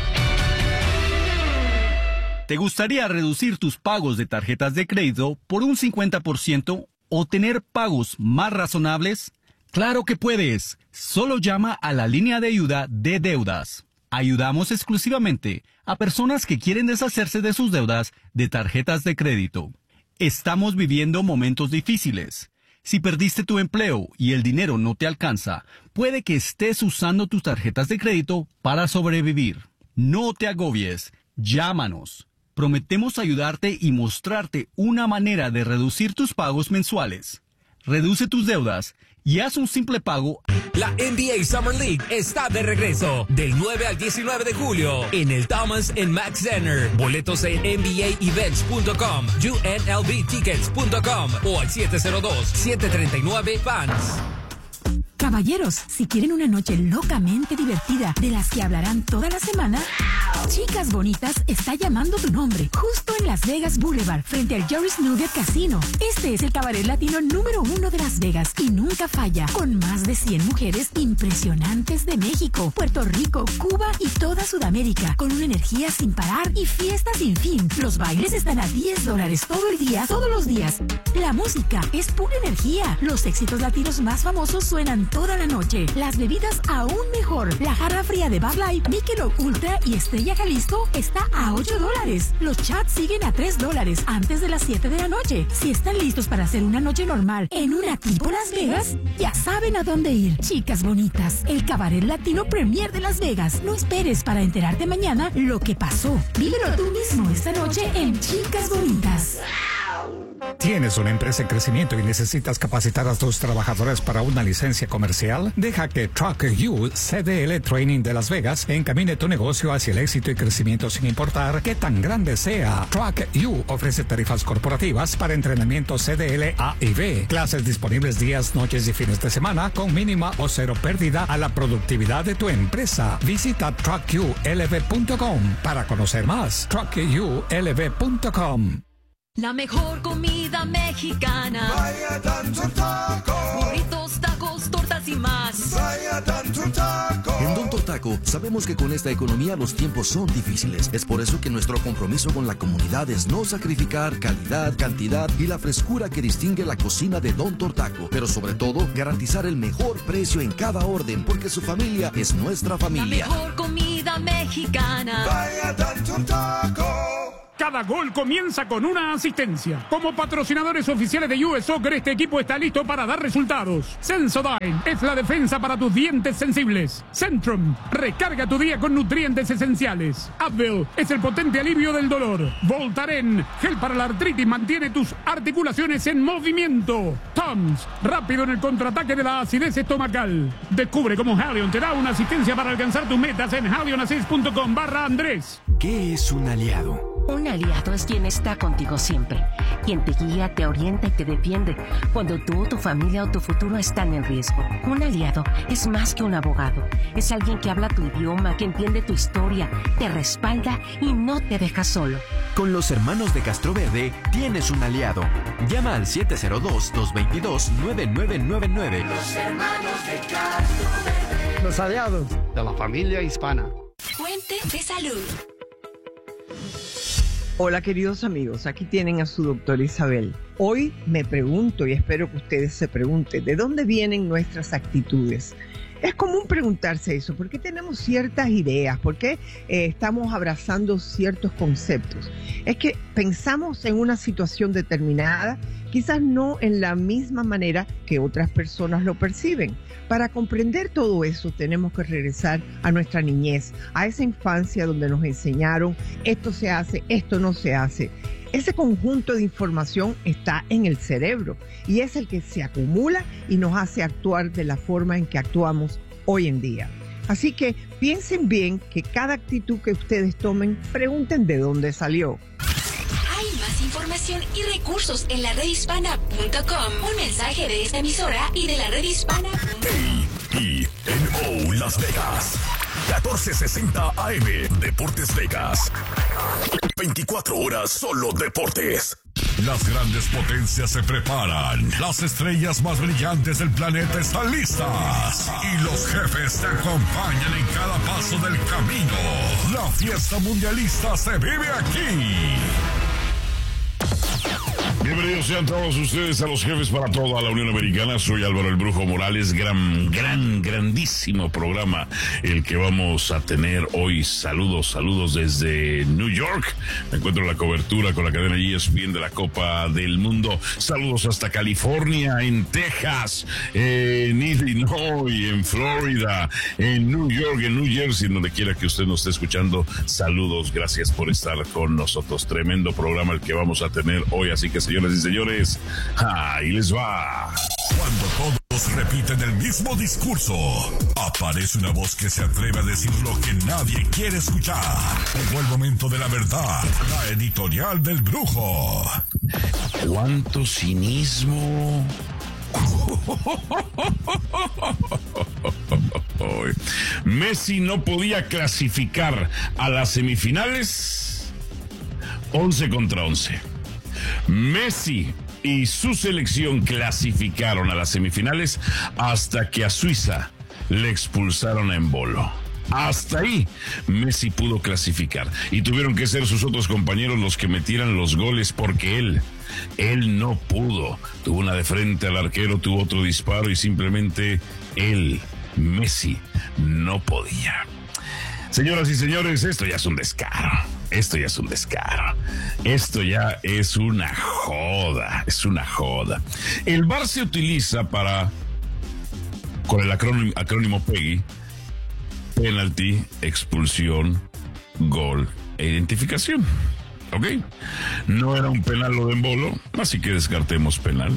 ¿Te gustaría reducir tus pagos de tarjetas de crédito por un cincuenta por ciento o tener pagos más razonables? ¡Claro que puedes! Solo llama a la línea de ayuda de deudas. Ayudamos exclusivamente a personas que quieren deshacerse de sus deudas de tarjetas de crédito. Estamos viviendo momentos difíciles. Si perdiste tu empleo y el dinero no te alcanza, puede que estés usando tus tarjetas de crédito para sobrevivir. No te agobies, llámanos. Prometemos ayudarte y mostrarte una manera de reducir tus pagos mensuales. Reduce tus deudas y haz un simple pago. La N B A Summer League está de regreso del nueve al diecinueve de julio en el Thomas and Mack Center. Boletos en N B A events punto com, U N L V tickets punto com o al siete cero dos, siete tres nueve, fans. Caballeros, si quieren una noche locamente divertida de las que hablarán toda la semana, Chicas Bonitas está llamando tu nombre, justo en Las Vegas Boulevard, frente al Joris Nugget Casino. Este es el cabaret latino número uno de Las Vegas y nunca falla, con más de cien mujeres impresionantes de México, Puerto Rico, Cuba y toda Sudamérica, con una energía sin parar y fiestas sin fin. Los bailes están a diez dólares todo el día, todos los días. La música es pura energía. Los éxitos latinos más famosos suenan toda la noche. Las bebidas aún mejor. La jarra fría de Bud Light, Michelob Ultra y Estrella Jalisco está a ocho dólares. Los chats siguen a tres dólares antes de las siete de la noche. Si están listos para hacer una noche normal en una tipo Las Vegas, ya saben a dónde ir. Chicas Bonitas, el cabaret latino premier de Las Vegas. No esperes para enterarte mañana lo que pasó. Vívelo tú mismo esta noche en Chicas Bonitas. ¿Tienes una empresa en crecimiento y necesitas capacitar a tus trabajadores para una licencia comercial? Deja que Truck U C D L Training de Las Vegas encamine tu negocio hacia el éxito y crecimiento sin importar qué tan grande sea. Truck U ofrece tarifas corporativas para entrenamiento C D L A y B, clases disponibles días, noches y fines de semana con mínima o cero pérdida a la productividad de tu empresa. Visita truck u l v punto com para conocer más. truck u l v punto com. La mejor comida mexicana. Vaya Tanto Taco. Burritos, tacos, tortas y más. Vaya Tanto Taco. En Don Tortaco sabemos que con esta economía los tiempos son difíciles. Es por eso que nuestro compromiso con la comunidad es no sacrificar calidad, cantidad y la frescura que distingue la cocina de Don Tortaco. Pero sobre todo, garantizar el mejor precio en cada orden, porque su familia es nuestra familia. La mejor comida mexicana. Vaya Tanto Taco. Cada gol comienza con una asistencia. Como patrocinadores oficiales de U S Soccer, este equipo está listo para dar resultados. Sensodyne es la defensa para tus dientes sensibles. Centrum, recarga tu día con nutrientes esenciales. Advil es el potente alivio del dolor. Voltaren, gel para la artritis, mantiene tus articulaciones en movimiento. Tums, rápido en el contraataque de la acidez estomacal. Descubre cómo Halion te da una asistencia para alcanzar tus metas en halionassist punto com barra Andrés. ¿Qué es un aliado? Un aliado es quien está contigo siempre, quien te guía, te orienta y te defiende cuando tú, tu familia o tu futuro están en riesgo. Un aliado es más que un abogado, es alguien que habla tu idioma, que entiende tu historia, te respalda y no te deja solo. Con los hermanos de Castroverde tienes un aliado. Llama al siete cero dos, dos dos dos, nueve nueve nueve nueve. Los hermanos de Castroverde. Los aliados de la familia hispana. Fuente de salud. Hola queridos amigos, aquí tienen a su doctora Isabel. Hoy me pregunto y espero que ustedes se pregunten, ¿de dónde vienen nuestras actitudes? Es común preguntarse eso, ¿por qué tenemos ciertas ideas? ¿Por qué eh, estamos abrazando ciertos conceptos? Es que pensamos en una situación determinada, quizás no en la misma manera que otras personas lo perciben. Para comprender todo eso tenemos que regresar a nuestra niñez, a esa infancia donde nos enseñaron esto se hace, esto no se hace. Ese conjunto de información está en el cerebro y es el que se acumula y nos hace actuar de la forma en que actuamos hoy en día. Así que piensen bien que cada actitud que ustedes tomen, pregunten de dónde salió. Hay más información y recursos en la red hispana punto com. Un mensaje de esta emisora y de la red hispana punto com. A I N O Las Vegas. catorce sesenta A M. Deportes Vegas. veinticuatro horas solo deportes. Las grandes potencias se preparan. Las estrellas más brillantes del planeta están listas. Y los jefes te acompañan en cada paso del camino. La fiesta mundialista se vive aquí. Bienvenidos sean todos ustedes a los jefes para toda la Unión Americana. Soy Álvaro el Brujo Morales. Gran, gran, grandísimo programa el que vamos a tener hoy. Saludos, saludos desde New York. Me encuentro en la cobertura con la cadena E S P N de la Copa del Mundo. Saludos hasta California, en Texas, en Illinois, en Florida, en New York, en New Jersey, donde quiera que usted nos esté escuchando. Saludos, gracias por estar con nosotros. Tremendo programa el que vamos a tener hoy, así que señoras y señores, ahí les va. Cuando todos repiten el mismo discurso, aparece una voz que se atreve a decir lo que nadie quiere escuchar. Llegó el momento de la verdad, la editorial del Brujo. Cuánto cinismo, Messi no podía clasificar a las semifinales once contra once. Messi y su selección clasificaron a las semifinales hasta que a Suiza le expulsaron a Embolo. Hasta ahí Messi pudo clasificar y tuvieron que ser sus otros compañeros los que metieran los goles porque él, él no pudo. Tuvo una de frente al arquero, tuvo otro disparo y simplemente él, Messi, no podía. Señoras y señores, esto ya es un descaro. Esto ya es un descaro. Esto ya es una joda. Es una joda. El V A R se utiliza para, con el acrónimo, acrónimo PEGI, penalti, expulsión, gol e identificación. ¿Ok? No era un penal lo de Embolo, así que descartemos penal.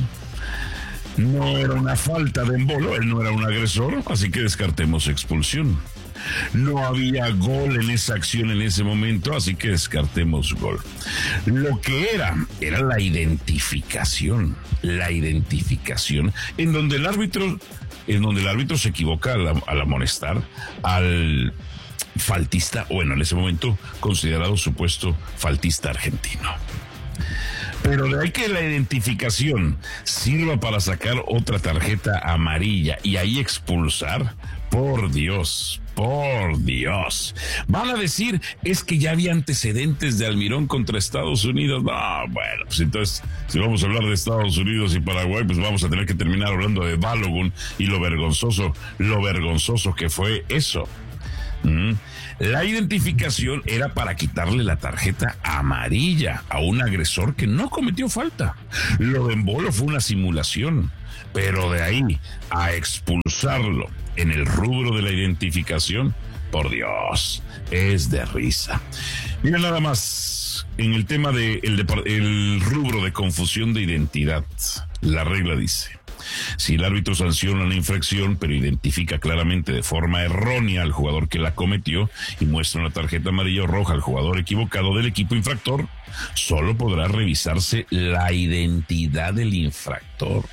No era una falta de Embolo, él no era un agresor, así que descartemos expulsión. No había gol en esa acción en ese momento, así que descartemos gol. Lo que era, era la identificación. La identificación en donde el árbitro, en donde el árbitro se equivoca al, al amonestar al faltista, bueno, en ese momento considerado supuesto faltista argentino. Pero de ahí que la identificación sirva para sacar otra tarjeta amarilla y ahí expulsar, por Dios, por Dios. Van a decir, es que ya había antecedentes de Almirón contra Estados Unidos. No, bueno, pues entonces, si vamos a hablar de Estados Unidos y Paraguay, pues vamos a tener que terminar hablando de Balogun y lo vergonzoso, lo vergonzoso que fue eso. Mm. La identificación era para quitarle la tarjeta amarilla a un agresor que no cometió falta. Lo de Embolo fue una simulación, pero de ahí a expulsarlo en el rubro de la identificación, por Dios, es de risa. Mira nada más, en el tema de el, de, el rubro de confusión de identidad, la regla dice: si el árbitro sanciona una infracción, pero identifica claramente de forma errónea al jugador que la cometió y muestra una tarjeta amarilla o roja al jugador equivocado del equipo infractor, solo podrá revisarse la identidad del infractor.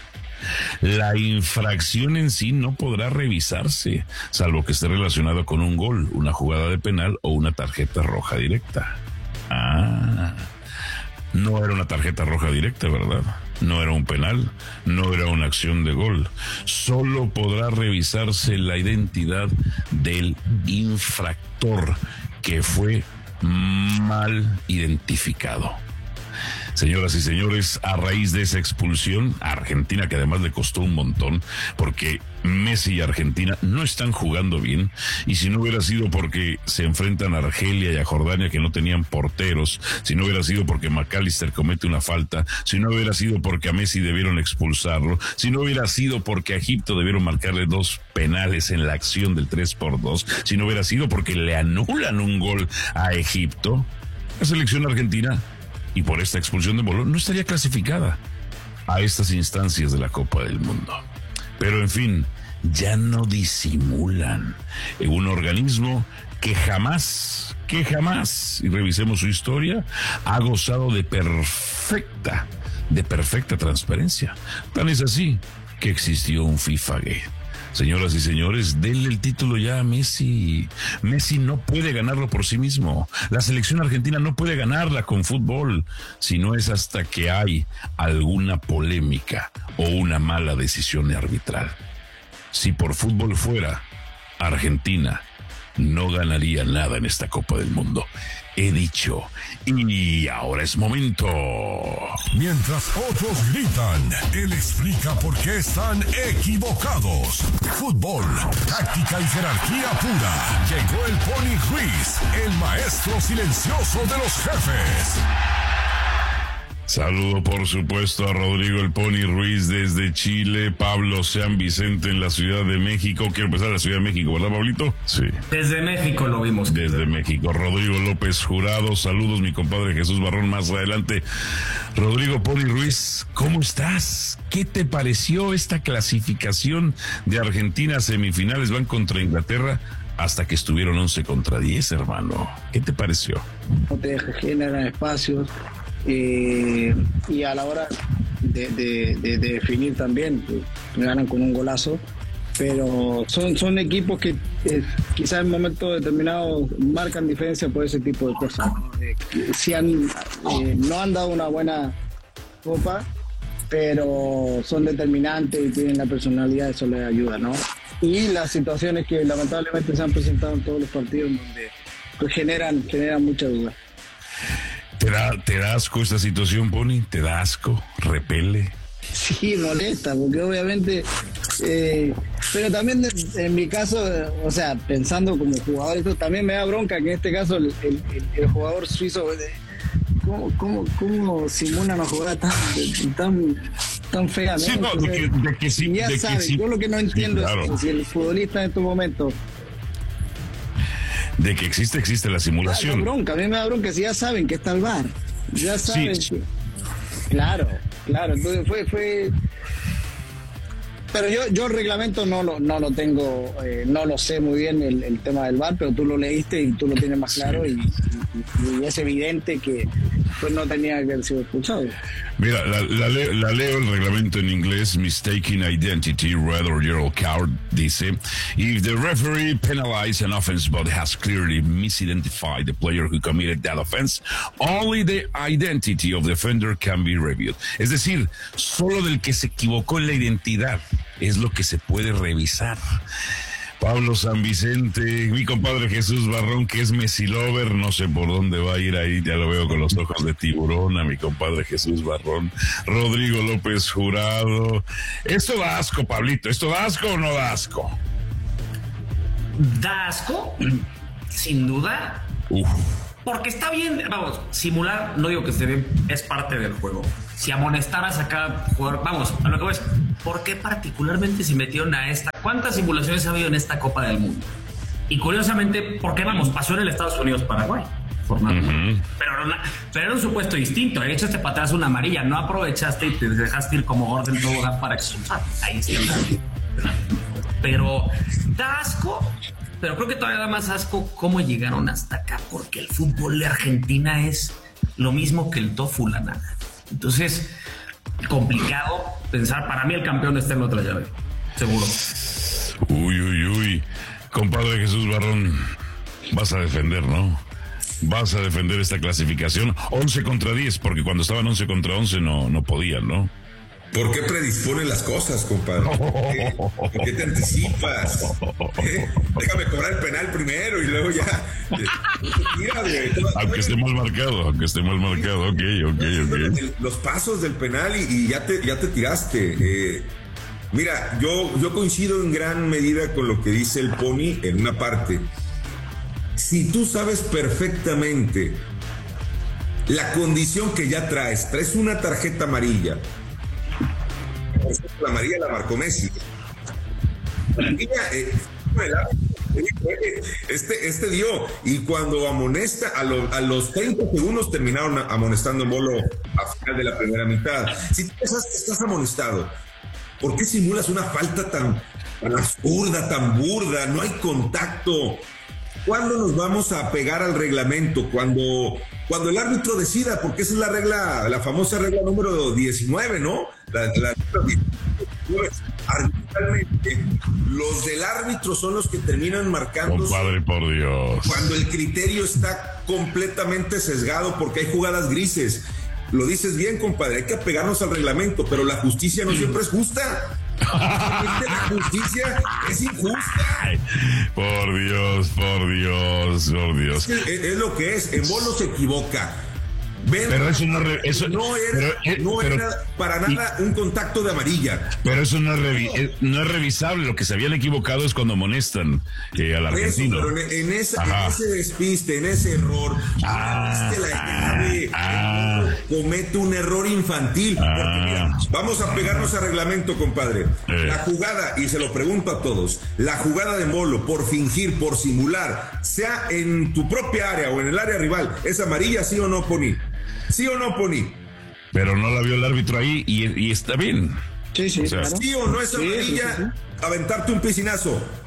La infracción en sí no podrá revisarse, salvo que esté relacionado con un gol, una jugada de penal o una tarjeta roja directa. Ah, no era una tarjeta roja directa, ¿verdad? No era un penal, no era una acción de gol. Solo podrá revisarse la identidad del infractor que fue mal identificado. Señoras y señores, a raíz de esa expulsión, a Argentina, que además le costó un montón, porque Messi y Argentina no están jugando bien, y si no hubiera sido porque se enfrentan a Argelia y a Jordania, que no tenían porteros, si no hubiera sido porque McAllister comete una falta, si no hubiera sido porque a Messi debieron expulsarlo, si no hubiera sido porque a Egipto debieron marcarle dos penales en la acción del tres por dos, si no hubiera sido porque le anulan un gol a Egipto, la selección argentina, y por esta expulsión de Embolo, no estaría clasificada a estas instancias de la Copa del Mundo. Pero en fin, ya no disimulan. En un organismo que jamás, que jamás, y revisemos su historia, ha gozado de perfecta, de perfecta transparencia. Tan es así que existió un FIFA Gate. Señoras y señores, denle el título ya a Messi. Messi no puede ganarlo por sí mismo. La selección argentina no puede ganarla con fútbol, si no es hasta que hay alguna polémica o una mala decisión arbitral. Si por fútbol fuera, Argentina no ganaría nada en esta Copa del Mundo. He dicho, y ahora es momento. Mientras otros gritan, él explica por qué están equivocados. Fútbol, táctica y jerarquía pura. Llegó el Pony Ruiz, el maestro silencioso de los jefes. Saludo, por supuesto, a Rodrigo el Pony Ruiz desde Chile, Pablo San Vicente en la Ciudad de México. Quiero empezar en la Ciudad de México, ¿verdad, Pablito? Sí. Desde México lo vimos. Desde México. Rodrigo López Jurado, saludos, mi compadre Jesús Barrón más adelante. Rodrigo Pony Ruiz, ¿cómo estás? ¿Qué te pareció esta clasificación de Argentina a semifinales? Van contra Inglaterra hasta que estuvieron once contra diez, hermano. ¿Qué te pareció? No te generan espacios. Eh, y a la hora de, de, de, de definir también, ganan con un golazo, pero son, son equipos que eh, quizás en momentos determinados marcan diferencia por ese tipo de cosas, ¿no? Eh, si han, eh, no han dado una buena copa, pero son determinantes y tienen la personalidad, eso les ayuda, ¿no? Y las situaciones que lamentablemente se han presentado en todos los partidos donde pues, generan, generan mucha duda. ¿Te da, ¿Te da asco esta situación, Pony? ¿Te da asco? ¿Repele? Sí, molesta, porque obviamente, eh, pero también en mi caso, o sea, pensando como jugador, esto también me da bronca que en este caso el, el, el jugador suizo, ¿cómo, cómo, cómo simula una jugada tan, tan, tan fea? ¿No? Sí, no, Entonces, de que, de que sí, ya de saben, que sí. yo lo que no entiendo sí, claro. es si el futbolista en estos momentos... De que existe, existe la simulación. Me da bronca, a mí me da bronca si ya saben que está el V A R, ya saben sí. que... Claro, claro, entonces fue... fue... Pero yo yo el reglamento no lo no lo tengo, eh, no lo sé muy bien el, el tema del V A R, pero tú lo leíste y tú lo tienes más claro y, y, y es evidente que pues no tenía que haber sido expulsado. Mira, la, la, leo, la leo el reglamento en inglés, mistaken identity, red or yellow card, dice, if the referee penalized an offense but has clearly misidentified the player who committed that offense, only the identity of the offender can be reviewed. Es decir, solo del que se equivocó en la identidad es lo que se puede revisar. Pablo San Vicente, mi compadre Jesús Barrón, que es Messi lover, no sé por dónde va a ir ahí, ya lo veo con los ojos de tiburón, a mi compadre Jesús Barrón. Rodrigo López Jurado. ¿Esto da asco, Pablito? ¿Esto da asco o no da asco? ¿Da asco? Sin duda. Uf. Porque está bien, vamos, simular, no digo que esté bien, es parte del juego. Si amonestaras a cada jugador, vamos, a lo que ves, ¿por qué particularmente se metieron a esta? ¿Cuántas simulaciones ha habido en esta Copa del Mundo? Y curiosamente, ¿por qué vamos? Pasó en el Estados Unidos-Paraguay. Uh-huh. Pero, pero era un supuesto distinto. De hecho, te pateaste una amarilla, no aprovechaste y te dejaste ir como orden todo para expulsar. Ahí está. Pero da asco. Pero creo que todavía da más asco cómo llegaron hasta acá, porque el fútbol de Argentina es lo mismo que el tofu, la nada. Entonces, complicado pensar. Para mí el campeón está en la otra llave, seguro. Uy, uy, uy. Compadre Jesús Barrón, vas a defender, ¿no? Vas a defender esta clasificación. once contra diez, porque cuando estaban once contra once no, no podían, ¿no? ¿Por qué predispones las cosas, compadre? ¿Por qué, ¿Por qué te anticipas? ¿Eh? Déjame cobrar el penal primero y luego ya... Mira, güey, aunque esté mal marcado, aunque esté mal marcado, ok, ok, ok. Los pasos del penal y, y ya, te, ya te tiraste. Eh, mira, yo, yo coincido en gran medida con lo que dice el Pony en una parte. Si tú sabes perfectamente la condición que ya traes, traes una tarjeta amarilla. La amarilla la marcó Messi. Eh, este, este dio, y cuando amonesta a, lo, a los treinta segundos terminaron amonestando en Bolo a final de la primera mitad. Si tú estás, estás amonestado, ¿por qué simulas una falta tan, tan absurda, tan burda? No hay contacto. ¿Cuándo nos vamos a pegar al reglamento? Cuando, cuando el árbitro decida, porque esa es la regla, la famosa regla número diecinueve, ¿no? La, la, arbitralmente, los del árbitro son los que terminan marcando. Compadre, por Dios. Cuando el criterio está completamente sesgado, porque hay jugadas grises. Lo dices bien, compadre, hay que apegarnos al reglamento, pero la justicia no siempre es justa. La justicia es injusta. Por Dios, por Dios, por Dios. Es, es, es lo que es. En Bolo se equivoca. Ven, pero eso no, re, eso, no era, pero, eh, no pero, era para nada y, un contacto de amarilla. Pero eso no es, revi, eh, no es revisable. Lo que se habían equivocado es cuando amonestan eh, al argentino. Eso, pero en, en, esa, en ese despiste, en ese error, ah, la llave, ah, comete un error infantil. Ah, porque mira, vamos a pegarnos al reglamento, compadre. Eh. La jugada, y se lo pregunto a todos, la jugada de Bolo por fingir, por simular, sea en tu propia área o en el área rival, ¿es amarilla, sí o no, Pony? ¿Sí o no, Pony? Pero no la vio el árbitro ahí y, y está bien. Sí, sí, o sea, claro. ¿Sí o no es amarilla? Sí, sí, sí, sí. Aventarte un piscinazo.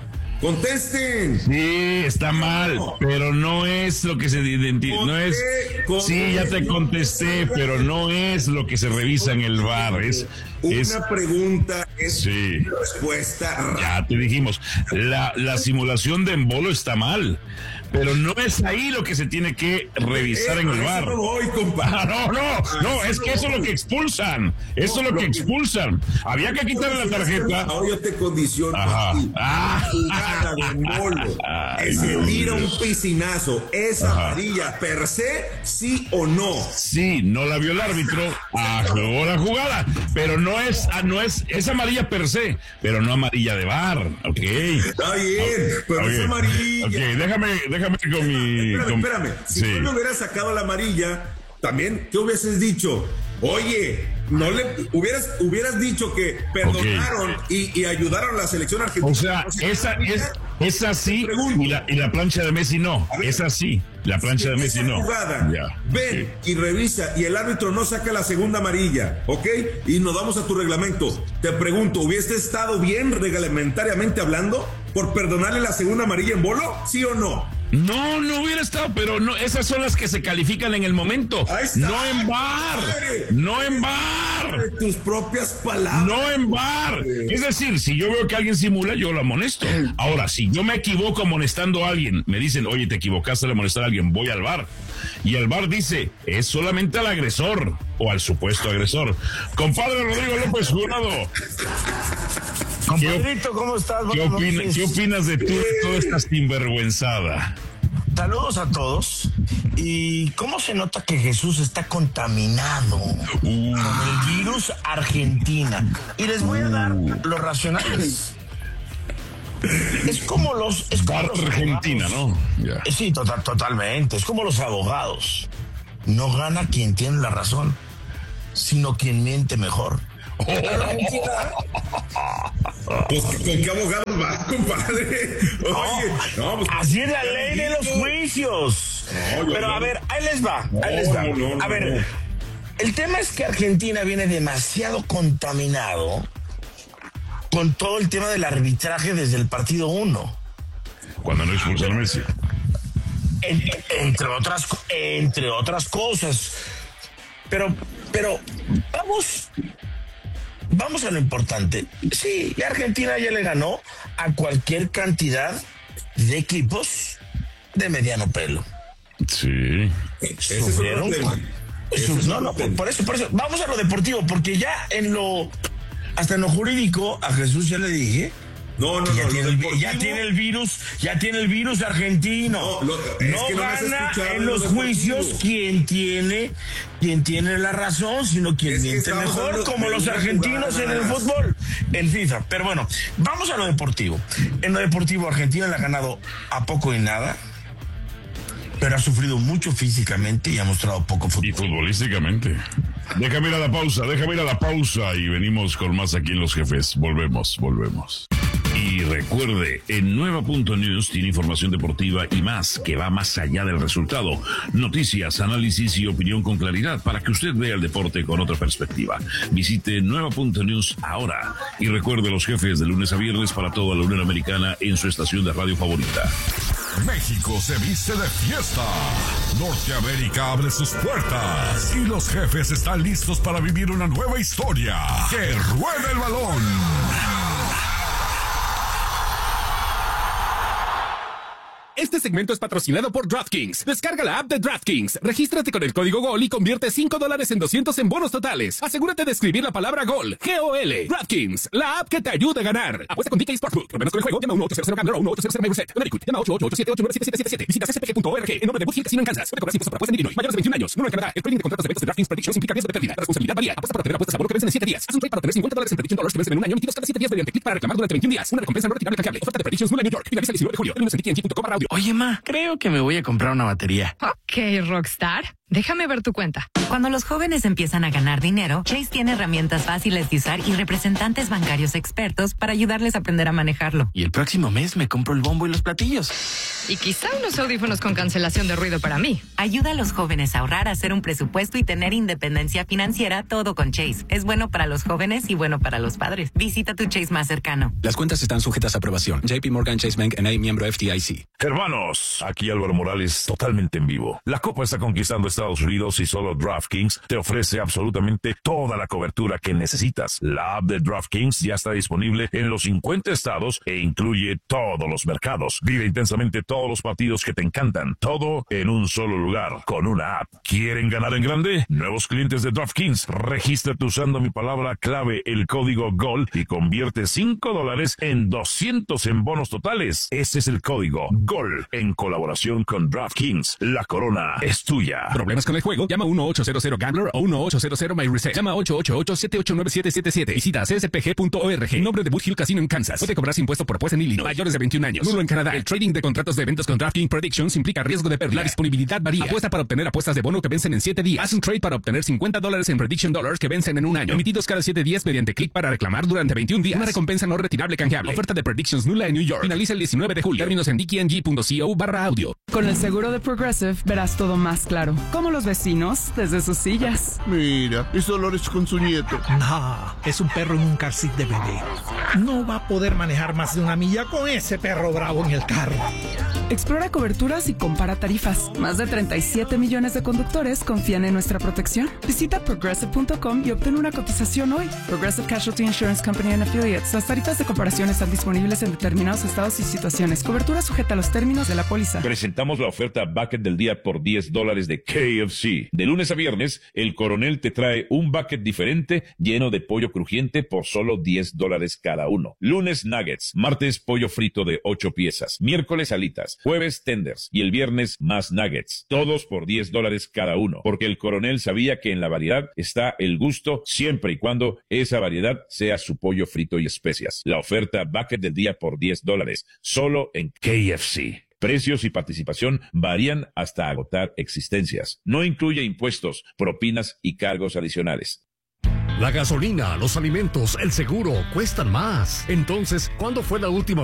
Contesten. Sí, está mal, pero no es lo que se identifica. No es. Sí, ya te contesté, pero no es lo que se revisa en el V A R. Es una es, pregunta, es sí. una respuesta. Ya te dijimos, la, la simulación de embolo está mal, pero no es ahí lo que se tiene que revisar eh, en el V A R. No, voy, compadre. no, no, no, es que eso es lo que expulsan. Eso es lo que expulsan. Había que quitarle la tarjeta. Ahora yo te condiciono. Ajá. Ah. Jugada de embolo. Que se tira un piscinazo. ¿Es Ajá. amarilla per se, sí o no? Sí, no la vio el árbitro, acabó la jugada, pero no es, no es, es amarilla per se, pero no amarilla de V A R, ok. Está bien, pero okay. es amarilla. Ok, déjame, déjame con mi... Espérame, con... espérame. Si sí. tú no hubieras sacado la amarilla, también, ¿qué hubieses dicho? Oye, no le hubieras, hubieras dicho que perdonaron okay. y, y ayudaron a la selección argentina. O sea, esa es, es así y la, y la plancha de Messi no. Es así. La plancha de Messi no. Jugada, ya, ven okay. y revisa y el árbitro no saca la segunda amarilla, ¿ok? Y nos vamos a tu reglamento. Te pregunto, ¿hubiese estado bien reglamentariamente hablando por perdonarle la segunda amarilla en bolo? ¿Sí o no? No, no hubiera estado, pero no, esas son las que se califican en el momento. No en V A R. No en V A R. Tus propias palabras. No en V A R. Es decir, si yo veo que alguien simula, yo lo amonesto. Ahora, si yo me equivoco amonestando a alguien, me dicen, oye, te equivocaste al amonestar a alguien, voy al V A R. Y el V A R dice, es solamente al agresor o al supuesto agresor. Compadre Rodrigo López Jurado. Compadrito, ¿cómo estás? ¿Qué, opina, ¿Qué opinas de tú, toda esta sinvergüenzada? Saludos a todos. ¿Y cómo se nota que Jesús está contaminado uh. con el virus Argentina? Y les voy a dar los racionales. Es como los... Es como los Argentina, abogados. ¿No? Yeah. Sí, total, totalmente. Es como los abogados. No gana quien tiene la razón, sino quien miente mejor. Oh. Pues, ¿con qué abogados vas, compadre? Oye, no, no, pues, así es la ley de los juicios. No, Pero no. a ver, ahí les va, ahí les va. No, no, a ver, no. el tema es que Argentina viene demasiado contaminado con todo el tema del arbitraje desde el partido uno. Cuando no expulsaron a Messi. En, entre otras, entre otras cosas. Pero, pero, vamos... Vamos a lo importante. Sí, Argentina ya le ganó a cualquier cantidad de equipos de mediano pelo. Sí. Sufrieron. No, no, por eso, por eso. Vamos a lo deportivo, porque ya en lo, hasta en lo jurídico, a Jesús ya le dije. No, no, ya, no, tiene el, ya tiene el virus, ya tiene el virus argentino. No, lo, no que no gana en los juicios quien tiene, quien tiene la razón, sino quien es miente mejor, como los argentinos en el fútbol, en FIFA. Pero bueno, vamos a lo deportivo. En lo deportivo, Argentina le ha ganado a poco y nada, pero ha sufrido mucho físicamente y ha mostrado poco fútbol. Y futbolísticamente. Déjame ir a la pausa, déjame ir a la pausa y venimos con más aquí en Los Jefes. Volvemos, volvemos. Y recuerde, en Nueva punto news tiene información deportiva y más que va más allá del resultado. Noticias, análisis y opinión con claridad para que usted vea el deporte con otra perspectiva. Visite Nueva punto news ahora. Y recuerde Los Jefes de lunes a viernes para toda la Unión Americana en su estación de radio favorita. México se viste de fiesta. Norteamérica abre sus puertas. Y los jefes están listos para vivir una nueva historia. ¡Que ruede el balón! Este segmento es patrocinado por DraftKings. Descarga la app de DraftKings, regístrate con el código GOL y convierte cinco dólares en doscientos en bonos totales. Asegúrate de escribir la palabra GOL, G O L. DraftKings, la app que te ayuda a ganar. Apuesta con D K Sportsbook. Por menos con el juego, llama uno ocho cero cero Gambler o uno ocho cero cero Meguset. Llama ocho ocho ocho siete ocho nueve siete siete siete. Visita c s p g punto org. En nombre de Boothill Casino en Kansas. Puede cobrar impuestos por apuesta en Illinois. Mayores de veintiún años. Número en Canadá. El trading de contratos de eventos de DraftKings Predictions implica riesgo de pérdida. La responsabilidad varía. Apuesta para obtener apuestas a bono que vencen en siete días. Haz un trade para obtener cincuenta dólares en Prediction Dollars que vencen en un año emitidos cada siete días mediante clic para reclamar durante veintiún días. Una recompensa no retirable canjeable. Oferta de Predictions New York. Finaliza el diecinueve de julio. El lunes en D K N G punto com barra audio. Oye, ma, creo que me voy a comprar una batería. Ok, Rockstar. Déjame ver tu cuenta. Cuando los jóvenes empiezan a ganar dinero, Chase tiene herramientas fáciles de usar y representantes bancarios expertos para ayudarles a aprender a manejarlo. Y el próximo mes me compro el bombo y los platillos. Y quizá unos audífonos con cancelación de ruido para mí. Ayuda a los jóvenes a ahorrar, a hacer un presupuesto y tener independencia financiera, todo con Chase. Es bueno para los jóvenes y bueno para los padres. Visita tu Chase más cercano. Las cuentas están sujetas a aprobación. J P Morgan Chase Bank N A, miembro F D I C. Hermanos, aquí Álvaro Morales totalmente en vivo. La Copa está conquistando Estados Unidos y solo DraftKings te ofrece absolutamente toda la cobertura que necesitas. La app de DraftKings ya está disponible en los cincuenta estados e incluye todos los mercados. Vive intensamente todos los partidos que te encantan. Todo en un solo lugar, con una app. ¿Quieren ganar en grande? Nuevos clientes de DraftKings, regístrate usando mi palabra clave, el código GOL, y convierte cinco dólares en doscientos en bonos totales. Ese es el código GOL, en colaboración con DraftKings. La corona es tuya. ¿Problemas con el juego? Llama uno ocho cero cero Gambler o uno ocho cero cero My Reset. Llama ocho ocho ocho siete ocho nueve siete siete siete. Visita c s p g punto org. Nombre de Boot Hill Casino en Kansas. Puede cobrarse impuesto por apuesta en Illinois. Mayores de veintiún años. Nulo en Canadá. El trading de contratos de eventos con DraftKings Predictions implica riesgo de pérdida. La disponibilidad varía. Apuesta para obtener apuestas de bono que vencen en siete días. Haz un trade para obtener cincuenta dólares en Prediction Dollars que vencen en un año. Emitidos cada siete días mediante clic para reclamar durante veintiún días. Una recompensa no retirable canjeable. Oferta de Predictions nula en New York. Finaliza el diecinueve de julio. Términos en d k n g punto co barra audio. Con el seguro de Progressive verás todo más claro. Como los vecinos desde sus sillas. Mira, es Dolores con su nieto. No, es un perro en un car seat de bebé. No va a poder manejar más de una milla con ese perro bravo en el carro. Explora coberturas y compara tarifas. Más de treinta y siete millones de conductores confían en nuestra protección. Visita progressive punto com y obtén una cotización hoy. Progressive Casualty Insurance Company and Affiliates. Las tarifas de comparación están disponibles en determinados estados y situaciones. Cobertura sujeta a los términos de la póliza. Presentamos la oferta Bucket del día por diez dólares de K F C. De lunes a viernes, el Coronel te trae un bucket diferente lleno de pollo crujiente por solo diez dólares cada uno. Lunes, nuggets. Martes, pollo frito de ocho piezas. Miércoles, alitas. Jueves, tenders. Y el viernes, más nuggets. Todos por diez dólares cada uno. Porque el Coronel sabía que en la variedad está el gusto, siempre y cuando esa variedad sea su pollo frito y especias. La oferta Bucket del día por diez dólares. Solo en K F C. Precios y participación varían hasta agotar existencias. No incluye impuestos, propinas y cargos adicionales. La gasolina, los alimentos, el seguro cuestan más. Entonces, ¿cuándo fue la última